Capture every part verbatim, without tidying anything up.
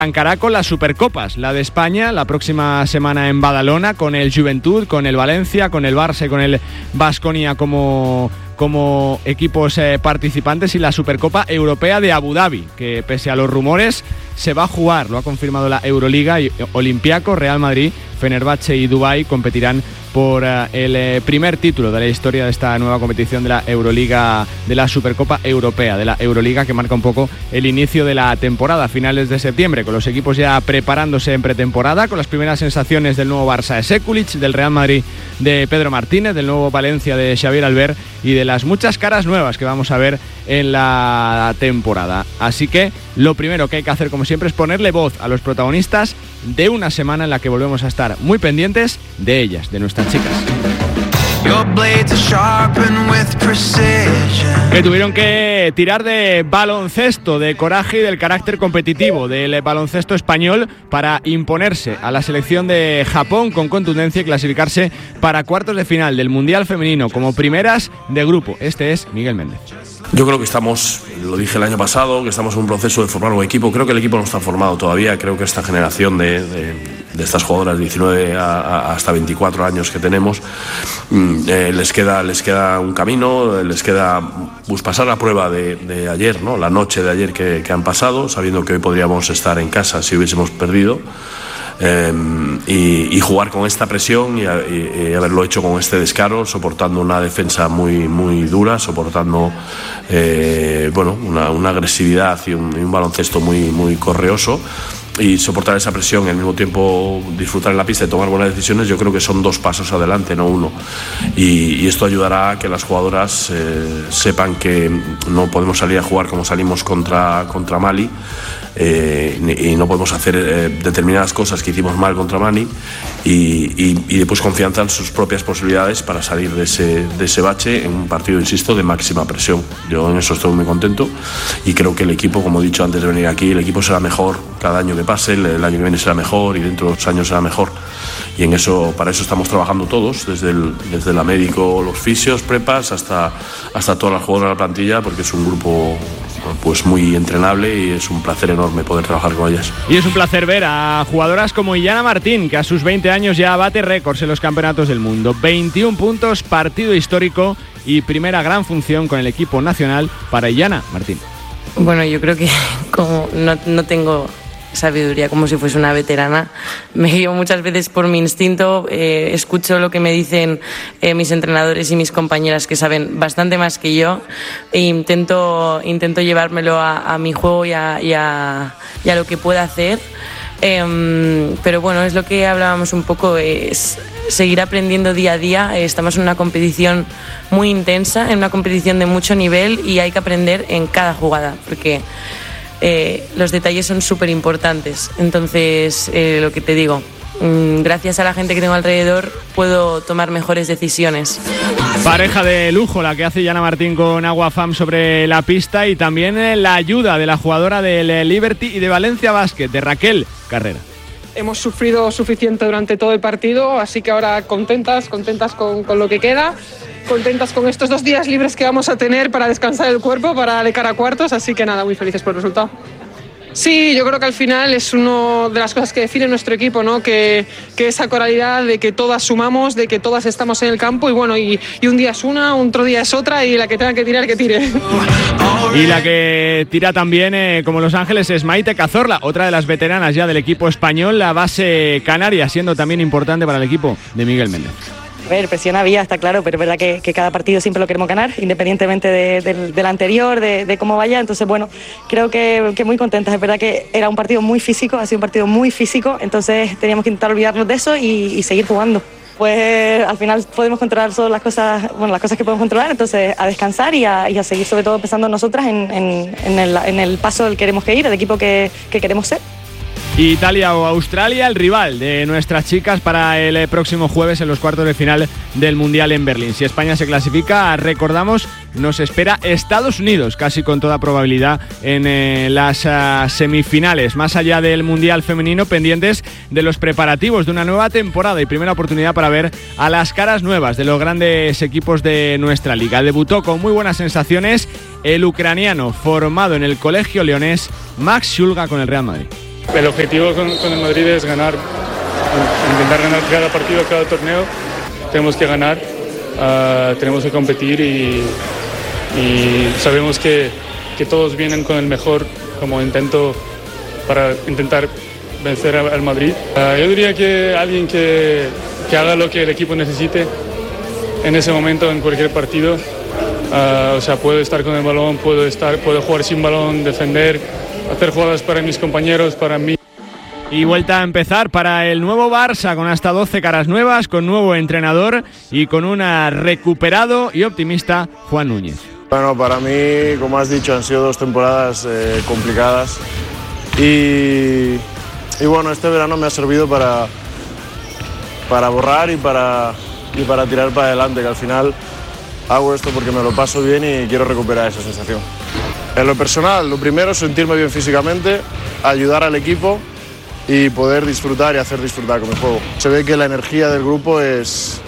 Arrancará con las Supercopas, la de España la próxima semana en Badalona, con el Juventud, con el Valencia, con el Barça y con el Baskonia como, como equipos eh, participantes, y la Supercopa Europea de Abu Dhabi, que pese a los rumores se va a jugar, lo ha confirmado la Euroliga, y Olympiacos, Real Madrid, Fenerbahce y Dubái competirán por uh, el eh, primer título de la historia de esta nueva competición de la Euroliga, de la Supercopa Europea, de la Euroliga, que marca un poco el inicio de la temporada a finales de septiembre, con los equipos ya preparándose en pretemporada, con las primeras sensaciones del nuevo Barça de Sekulic, del Real Madrid de Pedro Martínez, del nuevo Valencia de Xavier Albert y de las muchas caras nuevas que vamos a ver en la temporada. Así que lo primero que hay que hacer, como siempre, es ponerle voz a los protagonistas de una semana en la que volvemos a estar muy pendientes de ellas, de nuestras chicas, que tuvieron que tirar de baloncesto, de coraje y del carácter competitivo del baloncesto español para imponerse a la selección de Japón con contundencia y clasificarse para cuartos de final del Mundial Femenino como primeras de grupo. Este es Miguel Méndez. Yo creo que estamos, lo dije el año pasado, que estamos en un proceso de formar un equipo. Creo que el equipo no está formado todavía. Creo que esta generación de, de, de estas jugadoras de diecinueve a, a hasta veinticuatro años que tenemos, eh, les queda les queda un camino, les queda pues, pasar la prueba de, de ayer, ¿no? La noche de ayer que, que han pasado, sabiendo que hoy podríamos estar en casa si hubiésemos perdido. Eh, y, y jugar con esta presión y, y, y haberlo hecho con este descaro, soportando una defensa muy, muy dura, soportando eh, bueno, una, una agresividad y un, y un baloncesto muy, muy correoso, y soportar esa presión y al mismo tiempo disfrutar en la pista y tomar buenas decisiones. Yo creo que son dos pasos adelante, no uno, y, y esto ayudará a que las jugadoras eh, sepan que no podemos salir a jugar como salimos contra, contra Mali, eh, y no podemos hacer eh, determinadas cosas que hicimos mal contra Mali, y, y, y después confianza en sus propias posibilidades para salir de ese, de ese bache en un partido, insisto, de máxima presión. Yo en eso estoy muy contento y creo que el equipo, como he dicho antes de venir aquí, el equipo será mejor cada año que pase, el, el año que viene será mejor y dentro de dos años será mejor, y en eso, para eso estamos trabajando todos, desde el, desde la médico, los fisios, prepas, hasta, hasta todas las jugadoras de la plantilla, porque es un grupo pues muy entrenable y es un placer enorme poder trabajar con ellas. Y es un placer ver a jugadoras como Illana Martín, que a sus veinte años ya bate récords en los campeonatos del mundo. veintiún puntos, partido histórico y primera gran función con el equipo nacional para Illana Martín. Bueno, yo creo que como no, no tengo sabiduría como si fuese una veterana, me guío muchas veces por mi instinto, eh, escucho lo que me dicen eh, mis entrenadores y mis compañeras, que saben bastante más que yo, e intento, intento llevármelo a, a mi juego y a, y, a, y a lo que pueda hacer. Eh, pero bueno, es lo que hablábamos un poco, es seguir aprendiendo día a día. Estamos en una competición muy intensa, en una competición de mucho nivel, y hay que aprender en cada jugada, porque Eh, los detalles son súper importantes. Entonces, eh, lo que te digo, mmm, gracias a la gente que tengo alrededor puedo tomar mejores decisiones. Pareja de lujo la que hace Illana Martín con Aguafam sobre la pista, y también eh, la ayuda de la jugadora del Liberty y de Valencia Basket, de Raquel Carrera. Hemos sufrido suficiente durante todo el partido, así que ahora contentas, contentas con, con lo que queda, contentas con estos dos días libres que vamos a tener para descansar el cuerpo, para de cara a cuartos, así que nada, muy felices por el resultado. Sí, yo creo que al final es una de las cosas que define nuestro equipo, ¿no? Que, que esa coralidad de que todas sumamos, de que todas estamos en el campo, y bueno, y, y un día es una, otro día es otra, y la que tenga que tirar, que tire. Y la que tira también, eh, como Los Ángeles, es Maite Cazorla, otra de las veteranas ya del equipo español, la base canaria, siendo también importante para el equipo de Miguel Méndez. A ver, presión había, está claro, pero es verdad que, que cada partido siempre lo queremos ganar, independientemente de, de, del anterior, de, de cómo vaya. Entonces, bueno, creo que, que muy contentas. Es verdad que era un partido muy físico, ha sido un partido muy físico, entonces teníamos que intentar olvidarnos de eso y, y seguir jugando. Pues al final podemos controlar todas las cosas, bueno, las cosas que podemos controlar, entonces a descansar y a, y a seguir sobre todo pensando en nosotras, en, en, en, el, en el paso del que queremos que ir, el equipo que, que queremos ser. Italia o Australia, el rival de nuestras chicas para el próximo jueves en los cuartos de final del Mundial en Berlín. Si España se clasifica, recordamos, nos espera Estados Unidos, casi con toda probabilidad, en eh, las uh, semifinales. Más allá del Mundial femenino, pendientes de los preparativos de una nueva temporada y primera oportunidad para ver a las caras nuevas de los grandes equipos de nuestra liga. Debutó con muy buenas sensaciones el ucraniano formado en el Colegio Leonés, Max Shulga, con el Real Madrid. El objetivo con, con el Madrid es ganar, intentar ganar cada partido, cada torneo. Tenemos que ganar, uh, tenemos que competir y, y sabemos que, que todos vienen con el mejor como intento para intentar vencer al Madrid. Uh, yo diría que alguien que, que haga lo que el equipo necesite en ese momento, en cualquier partido. Uh, o sea, puedo estar con el balón, puedo, estar, puedo jugar sin balón, defender, hacer jugadas para mis compañeros, para mí. Y vuelta a empezar para el nuevo Barça, con hasta doce caras nuevas, con nuevo entrenador y con un recuperado y optimista Juan Núñez. Bueno, para mí, como has dicho, han sido dos temporadas eh, complicadas y, y bueno, este verano me ha servido para, para borrar y para, y para tirar para adelante, que al final hago esto porque me lo paso bien y quiero recuperar esa sensación. En lo personal, lo primero es sentirme bien físicamente, ayudar al equipo y poder disfrutar y hacer disfrutar con el juego. Se ve que la energía del grupo es,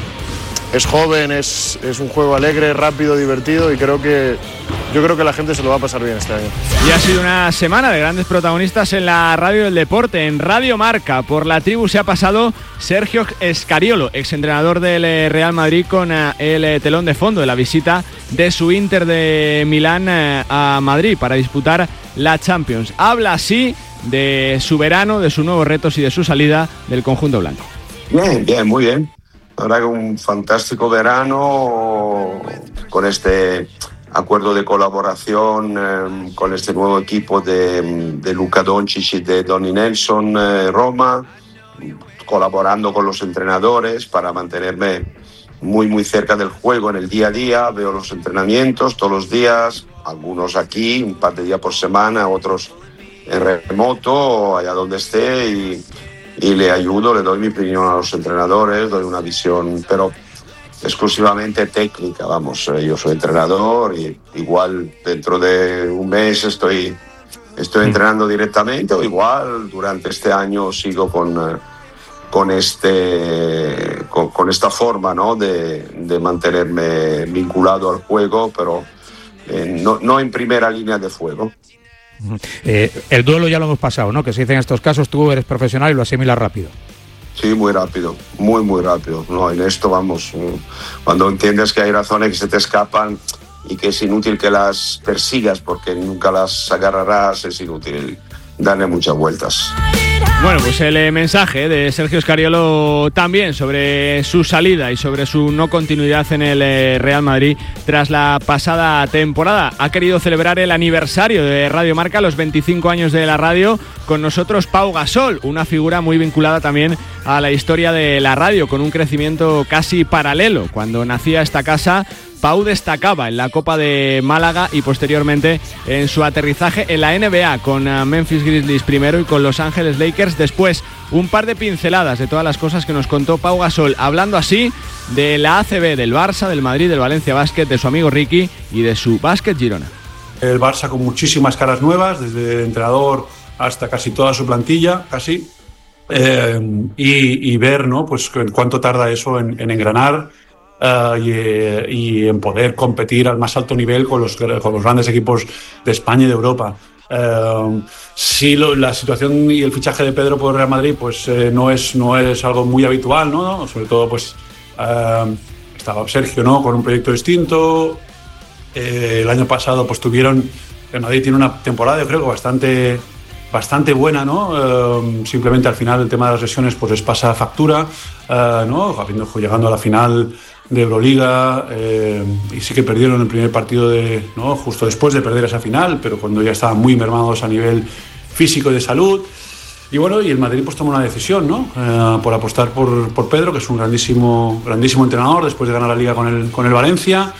es joven, es, es un juego alegre, rápido, divertido y creo que, yo creo que la gente se lo va a pasar bien este año. Y ha sido una semana de grandes protagonistas en la radio del deporte, en Radio Marca. Por la tribu se ha pasado Sergio Scariolo, exentrenador del Real Madrid, con el telón de fondo de la visita de su Inter de Milán a Madrid para disputar la Champions. Habla así de su verano, de sus nuevos retos y de su salida del conjunto blanco. Bien, bien, muy bien. La verdad que un fantástico verano con este acuerdo de colaboración eh, con este nuevo equipo de, de Luka Doncic y de Donny Nelson eh, Roma, colaborando con los entrenadores para mantenerme muy muy cerca del juego en el día a día. Veo los entrenamientos todos los días, algunos aquí, un par de días por semana, otros en remoto, allá donde esté, y, y le ayudo, le doy mi opinión a los entrenadores, doy una visión, pero exclusivamente técnica, vamos. Yo soy entrenador y igual dentro de un mes estoy, estoy entrenando directamente, o igual durante este año sigo con, con, este, con, con esta forma, ¿no? de, de mantenerme vinculado al juego, pero eh, no, no en primera línea de fuego. Eh, el duelo ya lo hemos pasado, ¿no? Que se dice en estos casos, tú eres profesional y lo asimilas rápido. Sí, muy rápido, muy, muy rápido. No, en esto, vamos, cuando entiendes que hay razones que se te escapan y que es inútil que las persigas porque nunca las agarrarás, es inútil darle muchas vueltas. Bueno, pues el eh, mensaje de Sergio Scariolo también sobre su salida y sobre su no continuidad en el eh, Real Madrid tras la pasada temporada. Ha querido celebrar el aniversario de Radio Marca, los veinticinco años de la radio, con nosotros Pau Gasol, una figura muy vinculada también a la historia de la radio, con un crecimiento casi paralelo. Cuando nacía esta casa, Pau destacaba en la Copa de Málaga y posteriormente en su aterrizaje en la N B A con Memphis Grizzlies primero y con Los Ángeles Lakers después. Un par de pinceladas de todas las cosas que nos contó Pau Gasol, hablando así de la A C B, del Barça, del Madrid, del Valencia Basket, de su amigo Ricky y de su Basket Girona. El Barça con muchísimas caras nuevas, desde el entrenador hasta casi toda su plantilla, casi, eh, y, y ver, ¿no? Pues cuánto tarda eso en, en engranar. Uh, y, y en poder competir al más alto nivel con los, con los grandes equipos de España y de Europa. Uh, sí, lo, la situación y el fichaje de Pedro por Real Madrid pues eh, no es no es algo muy habitual, ¿no? Sobre todo pues uh, estaba Sergio, ¿no? Con un proyecto distinto. Eh, el año pasado pues tuvieron, el Madrid tiene una temporada, yo creo, bastante bastante buena, ¿no? Uh, simplemente al final el tema de las lesiones pues les pasa factura, uh, ¿no? Habiendo, llegando a la final de Euroliga, eh, y sí que perdieron el primer partido de, ¿no? Justo después de perder esa final, pero cuando ya estaban muy mermados a nivel físico y de salud. Y bueno, y el Madrid pues tomó una decisión, ¿no? Eh, por apostar por, por Pedro, que es un grandísimo, grandísimo entrenador después de ganar la Liga con el, con el Valencia.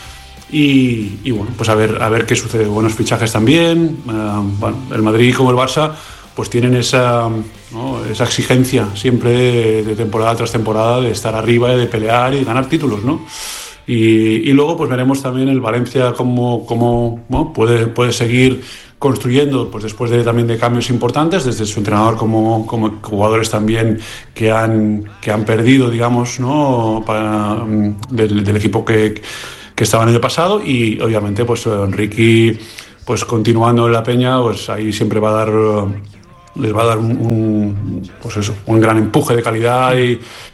Y, y bueno, pues a ver, a ver qué sucede. Buenos fichajes también. Eh, bueno, el Madrid como el Barça pues tienen esa, ¿no? esa exigencia siempre de, de temporada tras temporada de estar arriba, de pelear y ganar títulos, ¿no? Y, y luego pues veremos también el Valencia cómo, cómo ¿no? puede, puede seguir construyendo, pues después de, también de cambios importantes, desde su entrenador como, como jugadores también que han, que han perdido, digamos, ¿no? Para, del, del equipo que, que estaba el año pasado, y obviamente pues Enrique pues continuando en la Peña, pues ahí siempre va a dar les va a dar un, un, pues eso, un gran empuje de calidad y,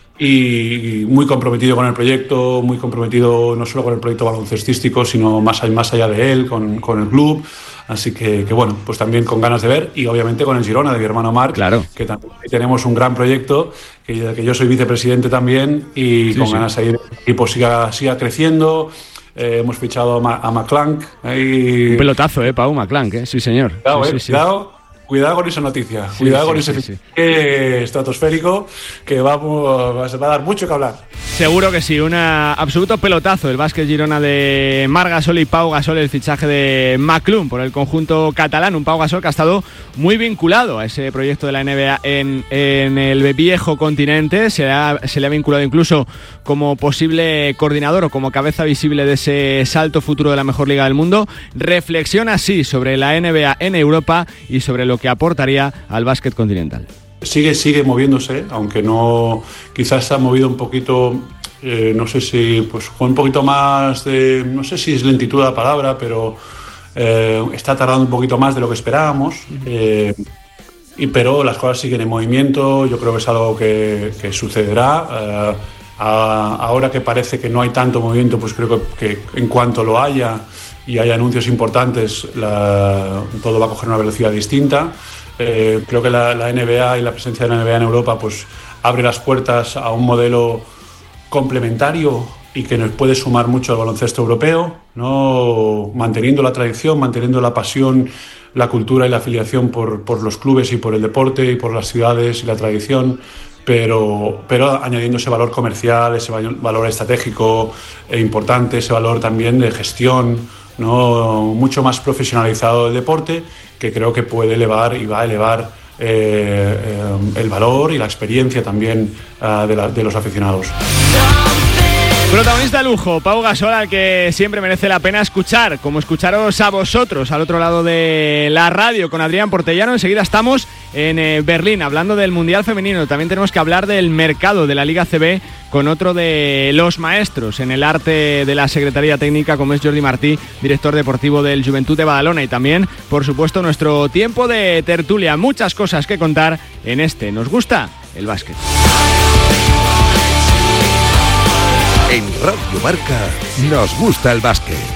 y muy comprometido con el proyecto, muy comprometido no solo con el proyecto baloncestístico, sino más, más allá de él, con, con el club. Así que, que bueno, pues también con ganas de ver, y obviamente con el Girona de mi hermano Marc, claro, que también tenemos un gran proyecto, que, que yo soy vicepresidente también, y sí, con sí. ganas de que el equipo siga, siga creciendo. Eh, hemos fichado a, Ma, a McClung. Ahí... Un pelotazo, ¿eh, Pau? McClung, ¿eh? Sí, señor. Cuidado, sí, eh, sí, cuidado. Sí. Cuidado con esa noticia, sí, cuidado sí, con ese sí, sí. estratosférico que va, va, va a dar mucho que hablar. Seguro que sí, un absoluto pelotazo el Básquet Girona de Marc Gasol y Pau Gasol, el fichaje de McClung por el conjunto catalán, un Pau Gasol que ha estado muy vinculado a ese proyecto de la N B A en, en el viejo continente, se le, ha, se le ha vinculado incluso como posible coordinador o como cabeza visible de ese salto futuro de la mejor liga del mundo. Reflexiona así sobre la N B A en Europa y sobre lo que aportaría al básquet continental. Sigue, sigue moviéndose, aunque no, quizás se ha movido un poquito, eh, no sé si, pues con un poquito más de, no sé si es lentitud la palabra, pero eh, está tardando un poquito más de lo que esperábamos, eh, y, pero las cosas siguen en movimiento. Yo creo que es algo que, que sucederá. Eh, a, ahora que parece que no hay tanto movimiento, pues creo que, que en cuanto lo haya y hay anuncios importantes, la, todo va a coger una velocidad distinta. Eh, creo que la, la N B A y la presencia de la N B A en Europa pues abre las puertas a un modelo complementario y que nos puede sumar mucho al baloncesto europeo, ¿no? Manteniendo la tradición, manteniendo la pasión, la cultura y la afiliación por, por los clubes y por el deporte y por las ciudades y la tradición, pero, pero añadiendo ese valor comercial, ese valor estratégico e importante, ese valor también de gestión, ¿no? Mucho más profesionalizado del deporte, que creo que puede elevar y va a elevar eh, eh, el valor y la experiencia también uh, de, la, de los aficionados. Protagonista de lujo, Pau Gasol, al que siempre merece la pena escuchar, como escucharos a vosotros al otro lado de la radio con Adrián Portellano. Enseguida estamos en eh, Berlín hablando del Mundial Femenino. También tenemos que hablar del mercado de la Liga C B con otro de los maestros en el arte de la Secretaría Técnica, como es Jordi Martí, director deportivo del Juventud de Badalona. Y también, por supuesto, nuestro tiempo de tertulia. Muchas cosas que contar en este Nos Gusta el Básquet. En Radio Marca nos gusta el básquet.